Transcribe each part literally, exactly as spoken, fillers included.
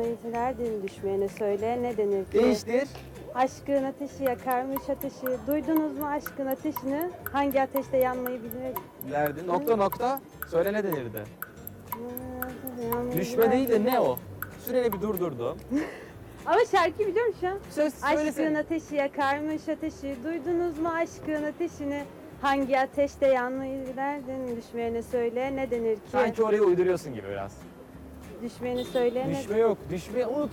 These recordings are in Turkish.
yanmayı düşmeyene söyle ne denir ki? Değiştir. Aşkın ateşi yakarmış ateşi. Duydunuz mu aşkın ateşini? Hangi ateşte yanmayı bilir? Nerede? Nokta nokta. Söyle ne denirdi? Yanmayı Düşme değil de bilir. ne o? Süreni bir durdurdum. Ama şarkıyı biliyorum şu an. Söz Aşkın söylesene. ateşi yakarmış ateşi. Duydunuz mu aşkın ateşini? Hangi ateşte yanmayı bilerdin? Düşmeyene söyle ne denir ki? Sanki orayı uyduruyorsun gibi biraz. Düşmeyene söyle ne? Düşme yok. Düşme unut.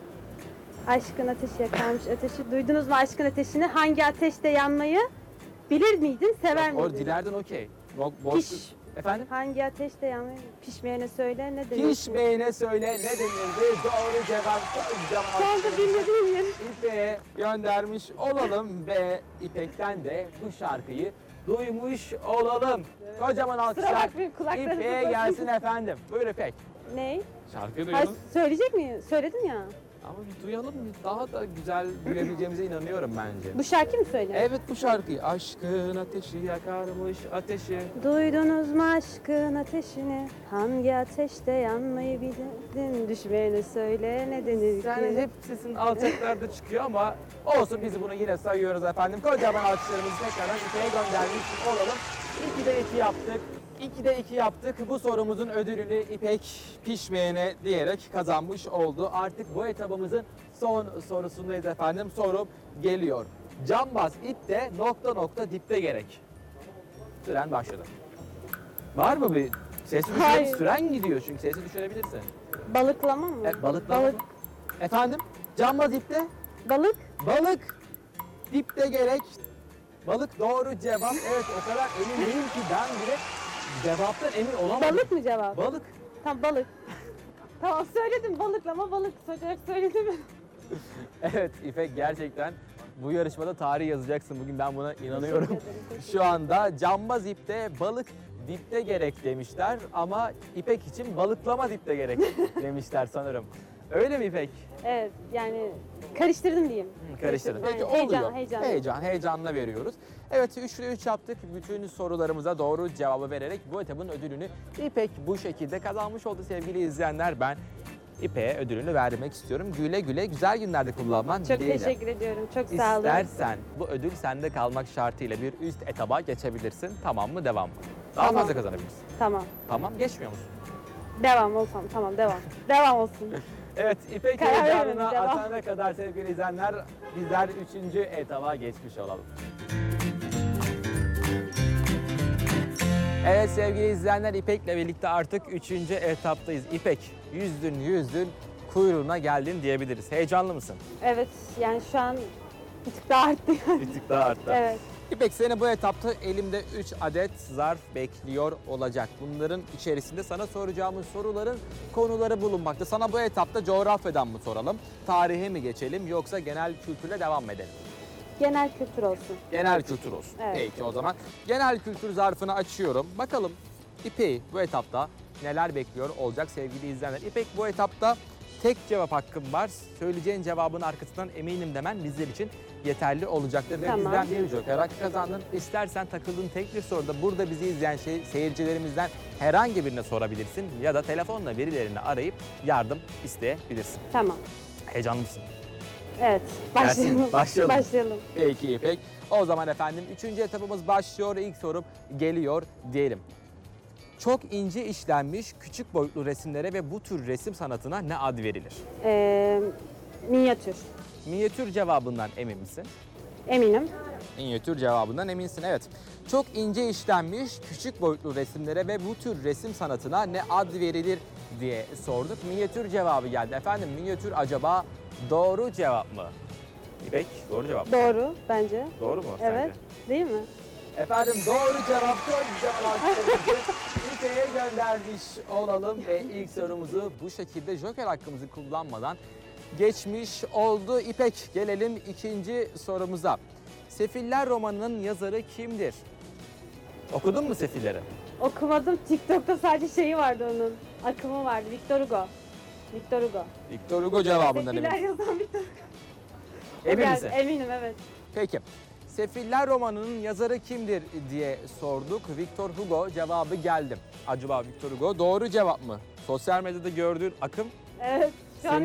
Aşkın ateşi yakarmış ateşi. Duydunuz mu aşkın ateşini? Hangi ateşte yanmayı bilir miydin, sever Bak, o miydin? dilerden okey. Bo- boş- Piş. Efendim? Hangi ateşte yanmayı pişmeyene söyle ne denir ki? Pişmeyene söyle ne denirdi? Doğru cevap. Kanka dinlediğim yer. İpek'e göndermiş olalım ve İpek'ten de bu şarkıyı duymuş olalım. Kocaman alkışlar bakmayın, kulaklarınızı İpek'e koyun. gelsin efendim. Buyur İpek. Ney? Şarkıyı Ha, duyalım. söyleyecek miyim? Söyledim ya. Ama bir duyalım. Daha da güzel duyabileceğimize inanıyorum bence. Bu şarkı mı söyle? Evet bu şarkıyı. Aşkın ateşi yakarmış ateşi. Duydunuz mu aşkın ateşini? Hangi ateşte yanmayı bilirdin? Düşmeyene söyle ne denir ki? Yani hep sesin alçaklarda çıkıyor ama olsun biz bunu yine sayıyoruz efendim. Kocaman alkışlarımızı tekrardan İpek'e göndermiş olalım. ikide iki yaptık. ikide iki yaptık. Bu sorumuzun ödülünü İpek pişmeyene diyerek kazanmış oldu. Artık bu etabımızın son sorusundayız efendim. Sorum geliyor. Cambaz ipte nokta nokta dipte gerek. Süren başladı. Var mı bir sesi düşürebilirsin? Hayır. Süren gidiyor çünkü sesi düşürebilirsin. Balıklama mı? E, balıklama Balık. mı? Efendim? Cambaz ipte? Balık. Balık. Dipte gerek. Balık doğru cevap. Evet o kadar emin değilim ki ben bile cevaptan emin olamadım. Balık mı cevap? Balık. Tamam balık. Tamam söyledim balıklama balık. Söyleyerek söyledim. Evet İpek gerçekten bu yarışmada tarih yazacaksın. Bugün ben buna inanıyorum. Şu anda cambaz ipte balık dipte gerek demişler ama İpek için balıklama dipte gerek demişler sanırım. Öyle mi İpek? Evet yani karıştırdım diyeyim. Karıştırdım. Peki Yani heyecan, oluyor. heyecan. Heyecan, heyecanla veriyoruz. Evet üçte üç yaptık. Bütün sorularımıza doğru cevabı vererek bu etabın ödülünü İpek bu şekilde kazanmış oldu sevgili izleyenler. Ben İpek'e ödülünü vermek istiyorum. Güle güle güzel günlerde kullanman Çok dileğiyle. teşekkür ediyorum. Çok sağ olun. İstersen bu ödül sende kalmak şartıyla bir üst etaba geçebilirsin. Tamam mı? Devam mı? Daha Tamam. fazla kazanabilirsin. Tamam. Tamam. Geçmiyor musun? Devam olsam tamam devam. devam olsun. Evet, İpek Karar heyecanına veremedim, devam. atana kadar sevgili izleyenler bizler üçüncü etaba geçmiş olalım. Evet sevgili izleyenler İpek'le birlikte artık üçüncü etaptayız. İpek yüzdün yüzdün kuyruğuna geldin diyebiliriz. Heyecanlı mısın? Evet yani şu an bir tık daha arttı. Bir tık daha arttı. Evet. İpek seni bu etapta elimde üç adet zarf bekliyor olacak. Bunların içerisinde sana soracağımız soruların konuları bulunmakta. Sana bu etapta coğrafyadan mı soralım, tarihe mi geçelim yoksa genel kültürle devam mı edelim? Genel kültür olsun. Genel kültür olsun. Evet. Peki o zaman genel kültür zarfını açıyorum. Bakalım İpek'i bu etapta neler bekliyor olacak sevgili izleyenler. İpek bu etapta tek cevap hakkım var. Söyleyeceğin cevabın arkasından eminim demen bizler için yeterli olacaktır. Ve Tamam. bizden bir joker hakkı kazandın. İstersen takıldığın tek bir soruda burada bizi izleyen şey, seyircilerimizden herhangi birine sorabilirsin. Ya da telefonla birilerini arayıp yardım isteyebilirsin. Tamam. Heyecanlı mısın? Evet. Başlayalım. Gelsin, başlayalım. Başlayalım. Peki İpek. O zaman efendim üçüncü etapımız başlıyor. İlk sorum geliyor diyelim. Çok ince işlenmiş küçük boyutlu resimlere ve bu tür resim sanatına ne ad verilir? Ee, minyatür. Minyatür cevabından emin misin? Eminim. Minyatür cevabından eminsin, evet. Çok ince işlenmiş küçük boyutlu resimlere ve bu tür resim sanatına ne ad verilir diye sorduk. Minyatür cevabı geldi. Efendim minyatür acaba doğru cevap mı? İpek doğru cevap. Doğru bence. Doğru mu Evet. Değil mi? Efendim doğru cevap çok güzel alkışlarımızı İpek'e göndermiş olalım ve ilk sorumuzu bu şekilde joker hakkımızı kullanmadan geçmiş oldu. İpek gelelim ikinci sorumuza. Sefiller romanının yazarı kimdir? Okudun mu Sefilleri? Okumadım. TikTok'ta sadece şeyi vardı onun. Akımı vardı. Victor Hugo. Victor Hugo. Victor Hugo cevabından Sefiller emin. yazan Victor Hugo. Emin Yani misin? Eminim evet. Peki. Sefiller romanının yazarı kimdir diye sorduk. Victor Hugo cevabı geldi. Acaba Victor Hugo doğru cevap mı? Sosyal medyada gördüğün akım Evet.